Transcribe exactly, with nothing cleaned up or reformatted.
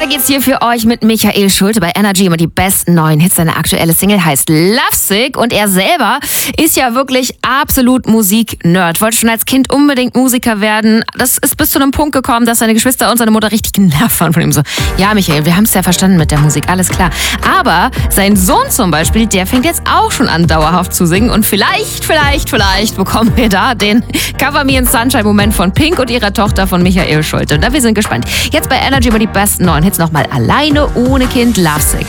Weiter geht's hier für euch mit Michael Schulte bei Energy und die besten neuen Hits. Seine aktuelle Single heißt Lovesick und er selber ist ja wirklich absolut Musik-Nerd. Wollte schon als Kind unbedingt Musiker werden. Das ist bis zu einem Punkt gekommen, dass seine Geschwister und seine Mutter richtig genervt waren von ihm. So, ja Michael, wir haben es ja verstanden mit der Musik, alles klar. Aber sein Sohn zum Beispiel, der fängt jetzt auch schon an, dauerhaft zu singen. Und vielleicht, vielleicht, vielleicht bekommen wir da den Cover Me in Sunshine-Moment von Pink und ihrer Tochter von Michael Schulte. Und da wir sind gespannt. Jetzt bei Energy über die besten neuen Hits nochmal alleine, ohne Kind, Lovesick.